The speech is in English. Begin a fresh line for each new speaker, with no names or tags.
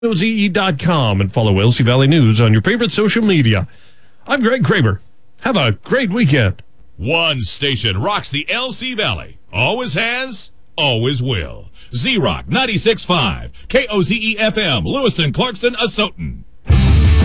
KOZE.com and follow LC Valley News on your favorite social media. I'm Greg Kramer. Have a great weekend.
One station rocks the LC Valley. Always has, always will. Z-Rock 96.5, KOZE-FM, Lewiston, Clarkston, Asotin.